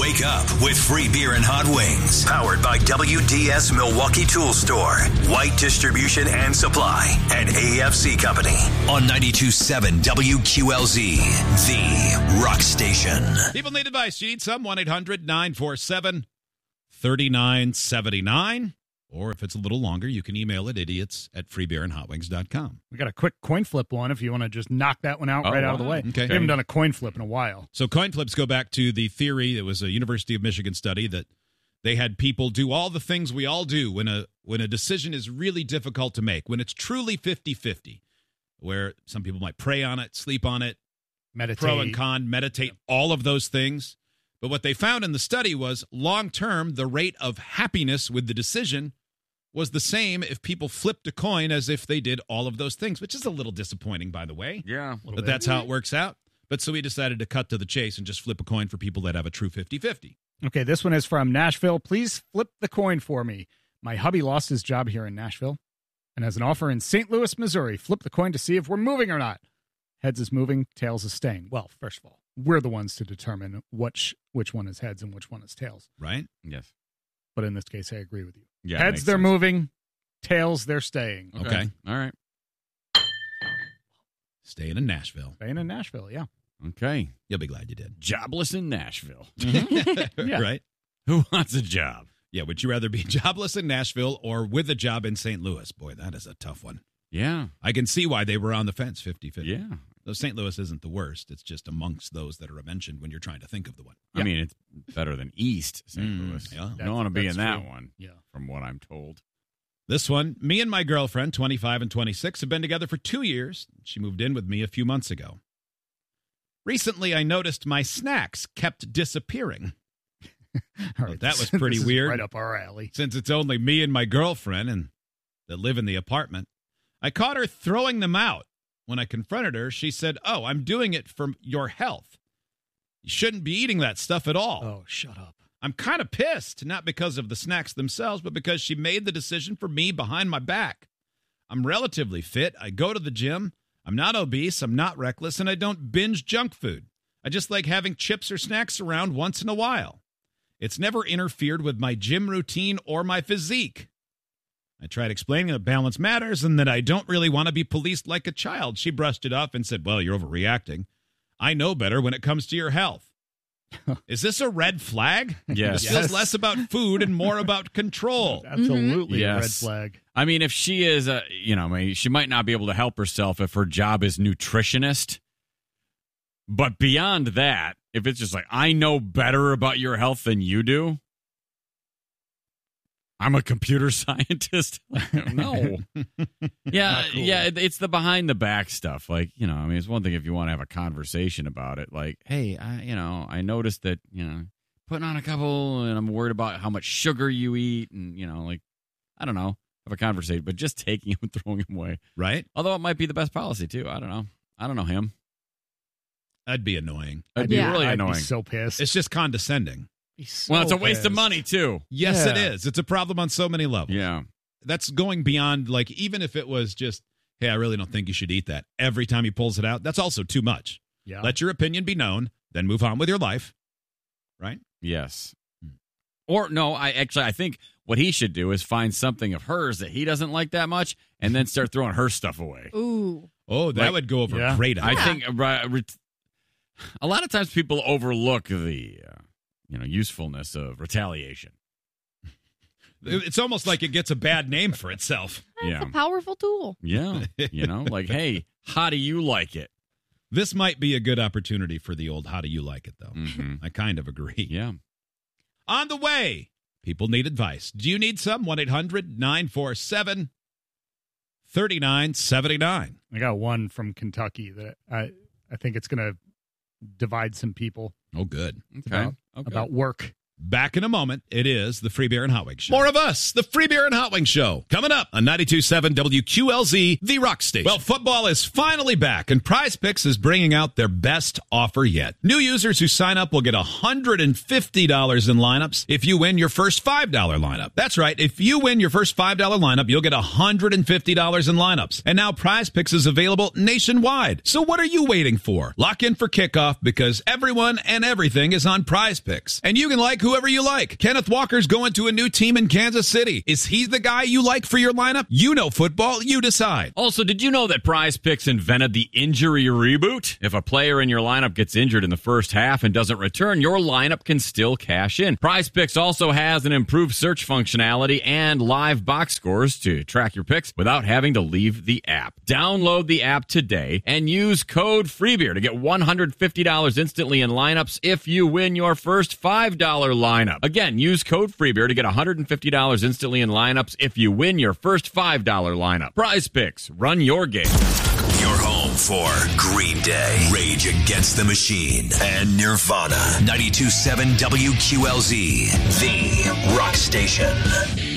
Wake up with free beer and hot wings. Powered by WDS Milwaukee Tool Store, White Distribution and Supply, and AFC Company. On 92.7 WQLZ, the rock station. People need advice. You need some? 1-800-947-3979. Or if it's a little longer, you can email it idiots@freebeerandhotwings.com. We got a quick coin flip one if you want to just knock that one out out of the way. Okay. We haven't done a coin flip in a while. So coin flips go back to the theory. It was a University of Michigan study that they had people do all the things we all do when a decision is really difficult to make, when it's truly 50-50, where some people might pray on it, sleep on it, Meditate. pro and con, meditate, all of those things. But what they found in the study was long-term, the rate of happiness with the decision was the same if people flipped a coin as if they did all of those things, which is a little disappointing, by the way. Yeah. But that's how it works out. But so we decided to cut to the chase and just flip a coin for people that have a true 50-50. Okay, this one is from Nashville. Please flip the coin for me. My hubby lost his job here in Nashville and has an offer in St. Louis, Missouri. Flip the coin to see if we're moving or not. Heads is moving, tails is staying. Well, first of all, we're the ones to determine which one is heads and which one is tails. Right? Yes. But in this case, I agree with you. Yeah, heads, they're moving. Tails, they're staying. Okay. All right. Staying in Nashville. Staying in Nashville, yeah. Okay. You'll be glad you did. Jobless in Nashville. Yeah. Right? Who wants a job? Yeah, would you rather be jobless in Nashville or with a job in St. Louis? Boy, that is a tough one. Yeah. I can see why they were on the fence, 50-50. Yeah. Though St. Louis isn't the worst. It's just amongst those that are mentioned when you're trying to think of the one. I mean, it's better than East St. Louis. yeah. You don't want to be in that true. one, Yeah. from what I'm told. This one, me and my girlfriend, 25 and 26, have been together for 2 years. She moved in with me a few months ago. Recently, I noticed my snacks kept disappearing. All right, That was this pretty is weird. Right up our alley. Since it's only me and my girlfriend and that live in the apartment, I caught her throwing them out. When I confronted her, she said, "Oh, I'm doing it for your health. You shouldn't be eating that stuff at all." Oh, shut up. I'm kind of pissed, not because of the snacks themselves, but because she made the decision for me behind my back. I'm relatively fit. I go to the gym. I'm not obese. I'm not reckless, and I don't binge junk food. I just like having chips or snacks around once in a while. It's never interfered with my gym routine or my physique. I tried explaining that balance matters and that I don't really want to be policed like a child. She brushed it off and said, "Well, you're overreacting. I know better when it comes to your health." Is this a red flag? Yes. This feels less about food and more about control. Absolutely a red Yes. flag. I mean, if she is, she might not be able to help herself if her job is nutritionist. But beyond that, if it's just like, I know better about your health than you do. I'm a computer scientist. No. Yeah, cool. yeah. It's the behind the back stuff. Like, it's one thing if you want to have a conversation about it. Like, hey, I noticed that, putting on a couple and I'm worried about how much sugar you eat. And, I don't know, have a conversation. But just taking him and throwing him away. Right? Although it might be the best policy, too. I don't know. I don't know him. That'd be annoying. That'd be really I'd annoying. be so pissed. It's just condescending. Well, it's a waste of money, too. Yes, Yeah. it is. It's a problem on so many levels. Yeah. That's going beyond, like, even if it was just, hey, I really don't think you should eat that. Every time he pulls it out, that's also too much. Yeah. Let your opinion be known, then move on with your life. Right? Yes. Or, no, I think what he should do is find something of hers that he doesn't like that much and then start throwing her stuff away. Ooh. Oh, that Like, would go over yeah. great. I think a lot of times people overlook the usefulness of retaliation. It's almost like it gets a bad name for itself. That's a powerful tool. Yeah. Like, hey, how do you like it? This might be a good opportunity for the old how do you like it, though. Mhm. I kind of agree. Yeah. On the way, people need advice. Do you need some? 1-800-947-3979. I got one from Kentucky that I think it's going to divide some people Oh, good. Okay. about work. Back in a moment. It is the Free Beer and Hot Wings Show. More of us, the Free Beer and Hot Wings Show, coming up on 92.7 WQLZ, the Rock Station. Well, football is finally back, and Prize Picks is bringing out their best offer yet. New users who sign up will get $150 in lineups if you win your first $5 lineup. That's right. If you win your first $5 lineup, you'll get $150 in lineups. And now Prize Picks is available nationwide. So what are you waiting for? Lock in for kickoff because everyone and everything is on Prize Picks. And you can like whoever you like. Kenneth Walker's going to a new team in Kansas City. Is he the guy you like for your lineup? You know football. You decide. Also, did you know that Prize Picks invented the injury reboot? If a player in your lineup gets injured in the first half and doesn't return, your lineup can still cash in. Prize Picks also has an improved search functionality and live box scores to track your picks without having to leave the app. Download the app today and use code FREEBEER to get $150 instantly in lineups if you win your first $5 lineup. Again, use code FREEBEER to get $150 instantly in lineups if you win your first $5 lineup. Prize Picks, run your game. Your home for Green Day, Rage Against the Machine, and Nirvana. 92.7 WQLZ, the Rock Station.